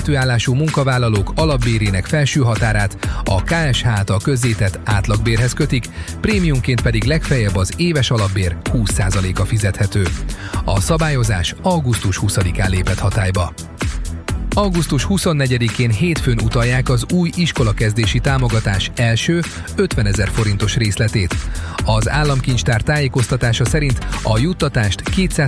Állású munkavállalók alapbérének felső határát a KSH által közzétett átlagbérhez kötik, prémiumként pedig legfeljebb az éves alapbér 20%-a fizethető. A szabályozás augusztus 20-án lépett hatályba. Augusztus 24-én hétfőn utalják az új iskolakezdési támogatás első 50 000 forintos részletét. Az államkincstár tájékoztatása szerint a juttatást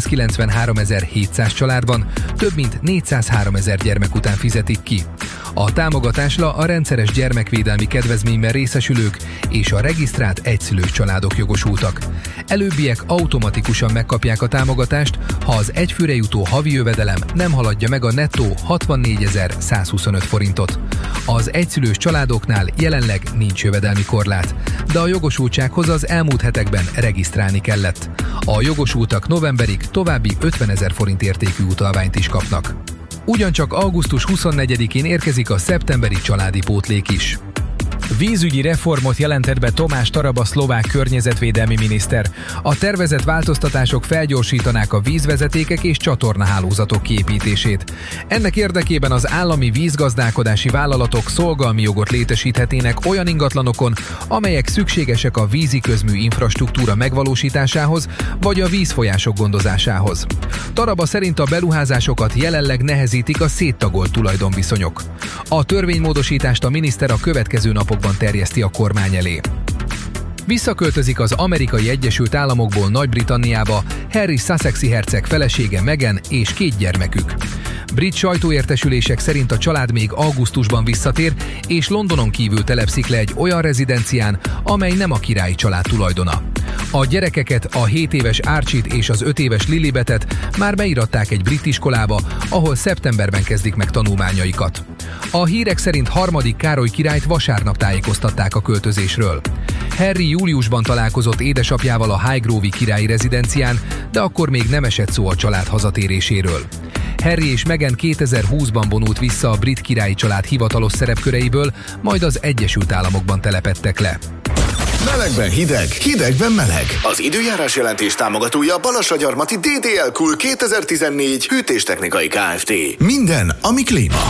293 700 családban több mint 403 000 gyermek után fizetik ki. A támogatásra a rendszeres gyermekvédelmi kedvezményben részesülők és a regisztrált egyszülős családok jogosultak. Előbbiek automatikusan megkapják a támogatást, ha az egyfőre jutó havi jövedelem nem haladja meg a nettó 64 125 forintot. Az egyszülős családoknál jelenleg nincs jövedelmi korlát, de a jogosultsághoz az elmúlt hetekben regisztrálni kellett. A jogosultak novemberig további 50 000 forint értékű utalványt is kapnak. Ugyancsak augusztus 24-én érkezik a szeptemberi családi pótlék is. Vízügyi reformot jelentett be Tomás Taraba szlovák környezetvédelmi miniszter. A tervezett változtatások felgyorsítanák a vízvezetékek és csatornahálózatok kiépítését. Ennek érdekében az állami vízgazdálkodási vállalatok szolgalmi jogot létesíthetnének olyan ingatlanokon, amelyek szükségesek a vízi közmű infrastruktúra megvalósításához vagy a vízfolyások gondozásához. Taraba szerint a beruházásokat jelenleg nehezítik a széttagolt tulajdonviszonyok. A törvénymódosítást a miniszter a következő napokban terjeszti a kormány elé. Visszaköltözik az Amerikai Egyesült Államokból Nagy-Britanniába Harry Sussexi herceg felesége Meghan és 2 gyermekük. Brit sajtóértesülések szerint a család még augusztusban visszatér, és Londonon kívül telepszik le egy olyan rezidencián, amely nem a királyi család tulajdona. A gyerekeket, a 7 éves Archie-t és az 5 éves Lilibetet már beiratták egy brit iskolába, ahol szeptemberben kezdik meg tanulmányaikat. A hírek szerint 3. Károly királyt vasárnap tájékoztatták a költözésről. Harry júliusban találkozott édesapjával a Highgrove-i királyi rezidencián, de akkor még nem esett szó a család hazatéréséről. Harry és Meghan 2020-ban vonult vissza a brit királyi család hivatalos szerepköreiből, majd az Egyesült Államokban telepedtek le. Melegben hideg, hidegben meleg. Az időjárás jelentés támogatója Balassagyarmati DDL Cool 2014 hűtéstechnikai Kft. Minden, ami klíma.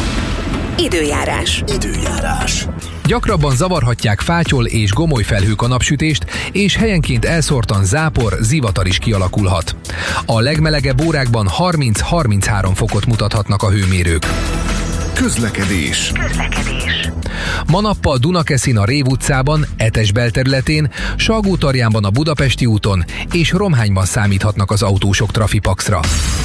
Időjárás. Gyakrabban zavarhatják fátyol és gomoly felhők a napsütést, és helyenként elszórtan zápor, zivatar is kialakulhat. A legmelegebb órákban 30-33 fokot mutathatnak a hőmérők. Közlekedés. Ma nappal Dunakeszin a Rév utcában, Etes belterületén, Salgótarjánban a Budapesti úton és Romhányban számíthatnak az autósok trafipaxra.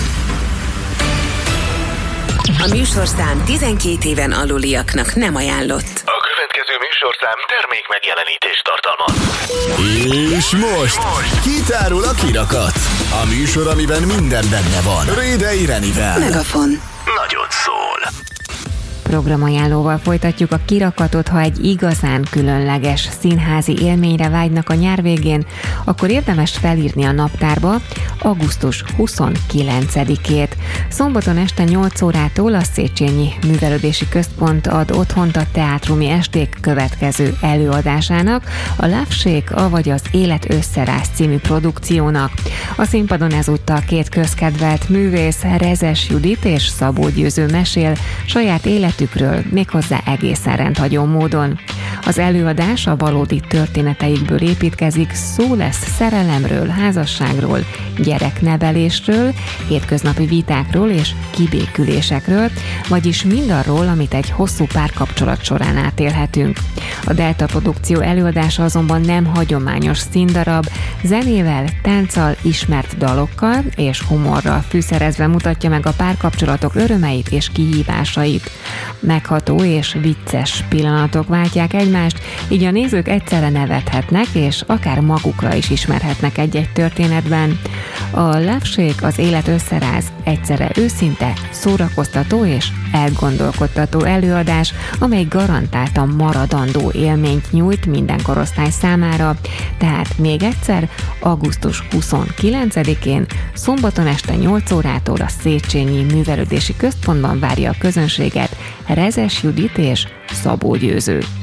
A műsorszám 12 éven aluliaknak nem ajánlott. A következő műsorszám termék megjelenítést tartalmaz. És most kitárul a kirakat. A műsor, amiben minden benne van. Rédei Renivel. Megafon. Nagyot szól. Programajánlóval folytatjuk a kirakatot. Ha egy igazán különleges színházi élményre vágynak a nyár végén, akkor érdemes felírni a naptárba augusztus 29-ét. Szombaton este 8 órától a Széchenyi Művelődési Központ ad otthont a Teátrumi Esték következő előadásának, a Love Shake, avagy az Élet összeráz című produkciónak. A színpadon ezúttal 2 közkedvelt művész, Rezes Judit és Szabó Győző mesél saját életükről, méghozzá egészen rendhagyó módon. Az előadás a valódi történeteikből építkezik, szó lesz szerelemről, házasságról, gyereknevelésről, hétköznapi vitákról és kibékülésekről, vagyis mindarról, amit egy hosszú párkapcsolat során átélhetünk. A Delta produkció előadása azonban nem hagyományos színdarab, zenével, tánccal, ismert dalokkal és humorral fűszerezve mutatja meg a párkapcsolatok örömeit és kihívásait. Megható és vicces pillanatok váltják egymást, így a nézők egyszerre nevethetnek, és akár magukra is ismerhetnek egy-egy történetben. A Love Shake, az Élet összeráz egyszerre őszinte, szórakoztató és elgondolkodtató előadás, amely garantáltan maradandó élményt nyújt minden korosztály számára. Tehát még egyszer, augusztus 29-én, szombaton este 8 órától a Széchenyi Művelődési Központban várja a közönséget Rezes Judit és Szabó Győző.